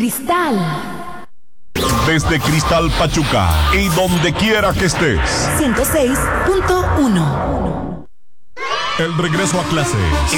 Cristal. Desde Cristal Pachuca y donde quiera que estés. 106.1. El regreso a clase.